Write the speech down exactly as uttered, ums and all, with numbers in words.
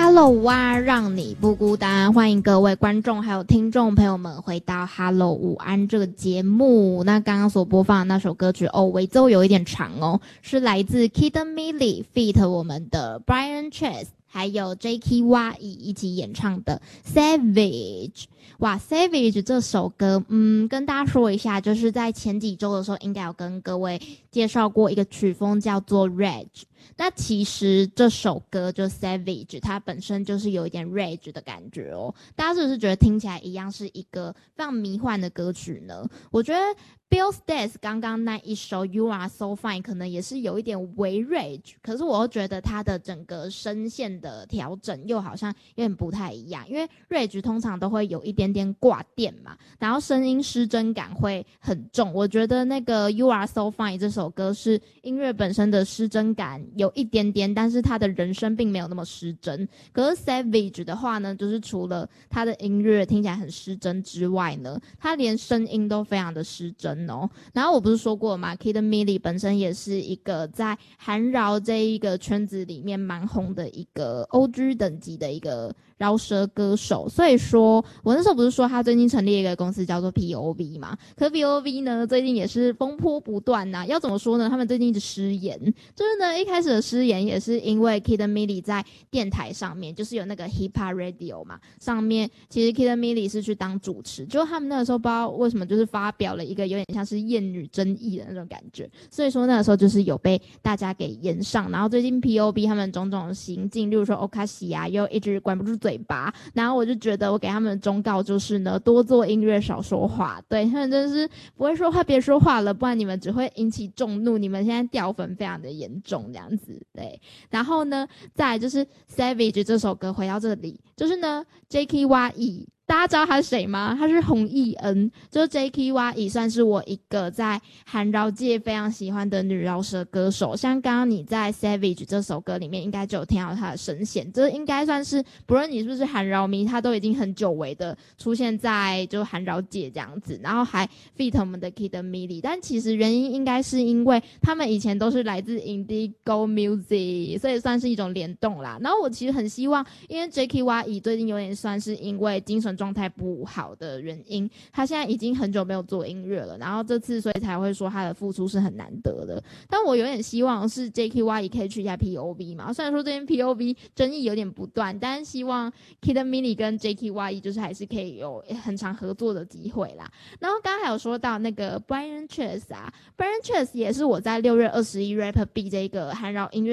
Hello 午安，让你不孤单，欢迎各位观众还有听众朋友们回到 Hello 午安这个节目。那刚刚所播放的那首歌曲哦，尾奏有一点长哦，是来自 Kid Millie feat 我们的 Brian Chase 还有 J K Y 一起演唱的 Savage。哇 Savage 这首歌，嗯，跟大家说一下，就是在前几周的时候应该有跟各位介绍过一个曲风叫做 Rage。那其实这首歌就 Savage 它本身就是有一点 Rage 的感觉哦，大家是不是觉得听起来一样是一个非常迷幻的歌曲呢？我觉得 Bill Stats 刚刚那一首 You Are So Fine 可能也是有一点微 Rage， 可是我又觉得它的整个声线的调整又好像有点不太一样，因为 Rage 通常都会有一点点挂电嘛，然后声音失真感会很重，我觉得那个 You Are So Fine 这首歌是音乐本身的失真感有一点点，但是他的人声并没有那么失真。可是 Savage 的话呢，就是除了他的音乐听起来很失真之外呢，他连声音都非常的失真哦。然后我不是说过嘛 Kid Millie 本身也是一个在韩饶这一个圈子里面蛮红的一个 O G 等级的一个饶舌歌手，所以说我那时候不是说他最近成立一个公司叫做 P O V 嘛，可 P O V 呢最近也是风波不断啊，要怎么说呢，他们最近一直失言，就是呢一开始的失言也是因为 Kid Millie 在电台上面就是有那个 Hip Hop Radio 嘛，上面其实 Kid Millie 是去当主持，就他们那个时候不知道为什么就是发表了一个有点像是厌女争议的那种感觉，所以说那个时候就是有被大家给延上，然后最近 P O V 他们种种的行径，例如说 Okashi 啊又一直管不住嘴巴，然后我就觉得我给他们的忠告就是呢，多做音乐少说话，对，他们真的是不会说话别说话了，不然你们只会引起众怒，你们现在掉粉非常的严重这样子，对。然后呢再来就是 Savage 这首歌，回到这里就是呢 J K Y 大家知道他是谁吗？他是洪艺恩，就是 J K Y 也算是我一个在韩饶界非常喜欢的女饶舌歌手。像刚刚你在 Savage 这首歌里面应该就有听到她的声线，这应该算是不论你是不是韩饶迷，她都已经很久违的出现在就韩饶界这样子，然后还 feat 我们的 Kid Millie。但其实原因应该是因为他们以前都是来自 Indigo Music， 所以算是一种联动啦。然后我其实很希望，因为 J K Y 最近有点算是因为精神状态不好的原因，他现在已经很久没有做音乐了，然后这次所以才会说他的付出是很难得的。但我有点希望是 J K Y 也可以去一下 P O V 嘛，虽然说这边 P O V 争议有点不断，但是希望 Kid Millie 跟 J K Y 就是还是可以有很长合作的机会啦。然后刚刚还有说到那个 Brian Chase 啊 Brian Chase 也是我在六月二十一 Rap B 这个韩饶音乐